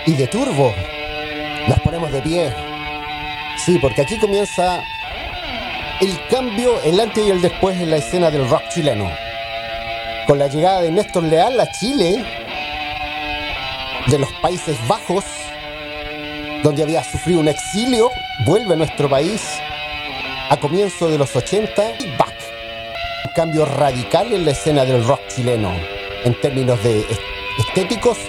y de Turbo. Nos ponemos de pie. Sí, porque aquí comienza el cambio, el antes y el después en la escena del rock chileno. Con la llegada de Néstor Leal a Chile, de los Países Bajos, donde había sufrido un exilio, vuelve a nuestro país a comienzos de los 80 y back. Un cambio radical en la escena del rock chileno, en términos de estéticos